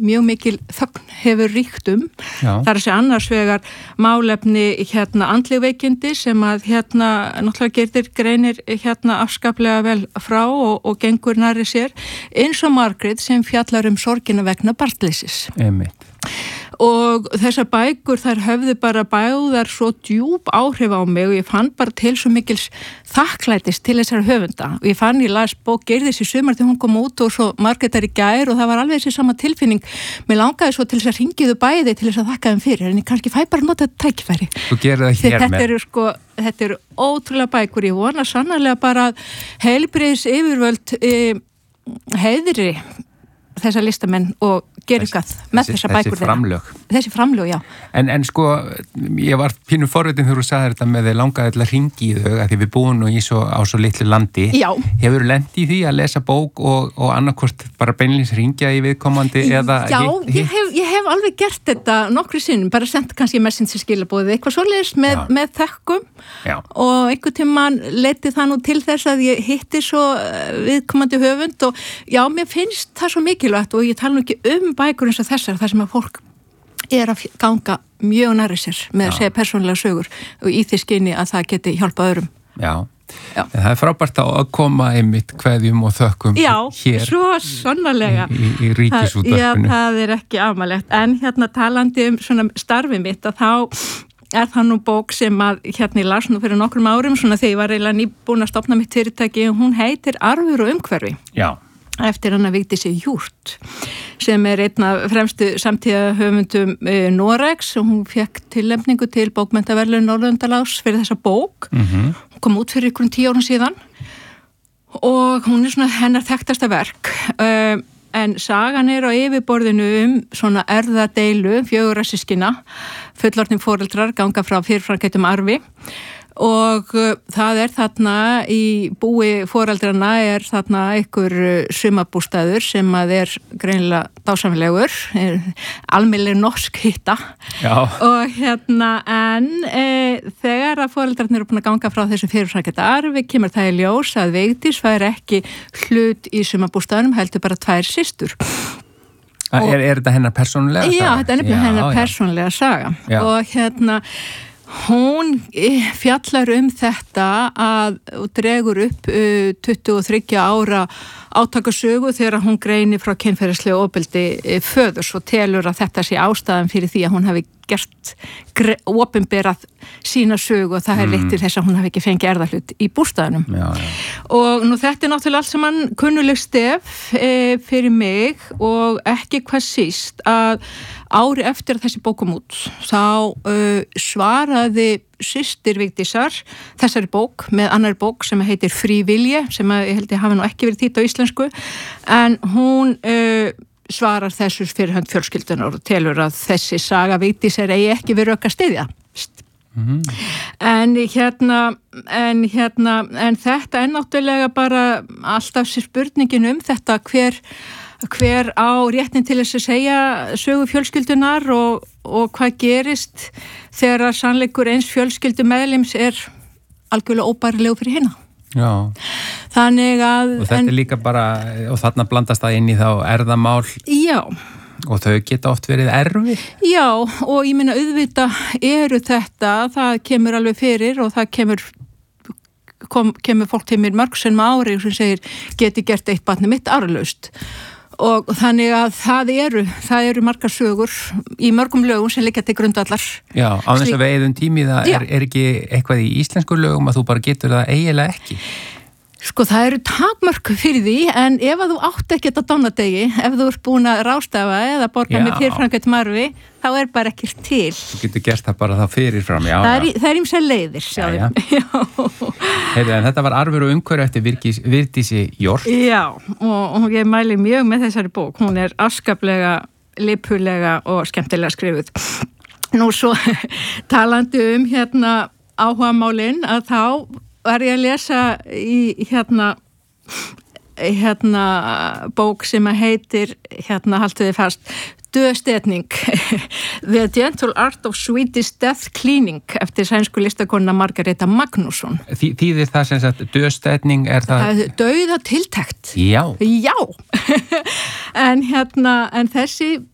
mjög mikil þögn hefur ríkt það er að segja annars vegar málefni andleg veikindi sem að náttúrulega Gyrðir greinir afskaplega vel frá og gengur nærri sér, eins og Margrét sem fjallar sorgina vegna barnleysis. Einmitt. Og þessar bækur þær höfðu bara báðar svo djúp áhrif á mig og ég fann bara til svo mikils þakklætis til þessar höfunda og ég las bók Gyrðis í sumar þegar hún kom út og svo Margrétar í gær og það var alveg þessi sama tilfinning. Mér langaði svo til þess að hringiðu bæði til þess að þakka þeim fyrir en ég kannski fæ bara nota tækifæri. Þú gerir það hér með. Þetta eru ótrúlega bækur, ég vona sannarlega bara að heilbrigðis yfirvöld heiðri þessa listamenn og gera eitthvað með þessa bækur þeirra. Þessi framlög, já. En sko, ég var pínu forvitin þegar þú sagðir þetta með þið langaði til að hringi í þau að því við búum nú á svo litlu landi. Já. Hefur lent í því að lesa bók og annarkvort bara beinlýns hringja í viðkomandi eða... Já, ég hef alveg gert þetta nokkru sinnum, bara sendt kannski messenger skilabóðið, eitthvað svoleiðis með þekkum og einhvern tímann leiddi það nú til þess að ég hitti svo viðkomandi höfund og já, mér finnst það svo mikilvægt og ég tala nú ekki bækur eins og þessar, þar sem að fólk að ganga mjög nærri sér með að segja persónulega sögur og í því skyni að það geti hjálpað öðrum. Já. Það er frábært að koma einmitt kveðjum og þökkum hér. Já, svo sannarlega. Í ríkisútvarpinu. Já, það er ekki afmælegt. En talandi svona starfið mitt að þá er það nú bók sem að ég las nú fyrir nokkrum árum svona þegar ég var eiginlega nýbúin að stofna mitt fyrirtæki og hún heitir Arfur og umhverfi. Já. Eftir hann að Vigdísi Hjort sem er einn af fremstu samtíða höfundum Noregs og hún fekk tilnefningu til bókmenntaverðlaun Norðurlandaráðs fyrir þessa bók. Hún kom út fyrir 10 árum síðan og hún er svona hennar þekktasta verk en sagan er á yfirborðinu svona erfðadeilu 4 systkina, fullorðin foreldrar ganga frá fyrirframgættum arfi og það er þarna í búi foreldrana er þarna einhver sumarbústaður sem að er greinilega dásamlegur, almennileg norsk hitta. Já. Og en þegar að foreldrarnir eru búin að ganga frá þessu fyrirframgætta arfi kemur það í ljós að Vigdís fær ekki hlut í sumarbústaðunum, heldur bara 2 systur. Er þetta hennar persónulega saga? Já, þetta er nefnilega hennar persónulega saga. Já. Og hún fjallar þetta og dregur upp 23 ára átakasögu þegar hún greinir frá kynferðislegu ofbeldi föðurs og telur að þetta sé ástæðan fyrir því að hún hafi gert opinberað sína sögu og það er leitt til þess að hún hafi ekki fengið erfðahlut í bústaðnum. Já. Og nú þetta er náttúrulega allt saman kunnuleg stef fyrir mig og ekki hvað síst að ári eftir að þessi bók kom út þá svaraði systir Vigdísar þessari bók með annari bók sem heitir Frí vilji sem ég held ég hafi nú ekki verið þýdd á íslensku en hún svarar þessu fyrir hönd fjölskyldunar og telur að þessi saga Vigdísar eigi ekki við rök að styðja. En þetta er náttúrulega bara alltaf sér spurningin þetta hver á réttin til þess að segja sögu fjölskyldunar og hvað gerist þegar að sannleikur eins fjölskyldumeðlims er algjörlega óbærilegu fyrir hina. Já. Þannig að... Og þetta er líka bara, og þarna blandast það inn í þá erfðamál. Já. Og þau geta oft verið erfið. Já, og ég meina auðvita eru þetta, það kemur alveg fyrir og það kemur fólk til mér mörg sem ári sem segir, geti gert eitt barni mitt arflaust. Og þannig að það eru margar sögur í mörgum lögum sem liggja til grundvallar. Já, á þess að við eigðum tími það er ekki eitthvað í íslensku lögum að þú bara getur það eiginlega ekki? Sko það eru takmörk fyrir því en ef að þú átt ekkert á dánadegi, ef þú ert búin að rástafa eða borga með fyrirframgættum arfi, þá er bara ekkert til. Þú getur gert það bara þá fyrirfram, já. Það er ýmsar leiðir, sjáum. Heyrðu, en þetta var Arfur og umhverfi eftir Vigdísi Hjort. Já, og ég mæli mjög með þessari bók. Hún er afskaplega, liphulega og skemmtilega skrifuð. Nú svo talandi áhugamálin að þá var ég að lesa í bók sem heitir haltu þið fast Döðstetning The Gentle Art of Swedish Death Cleaning eftir sænsku listakonuna Margareta Magnússon. Þýðir það sem sagt döðstetning er það? Það er dauðatiltekt. Já. Já. En þessi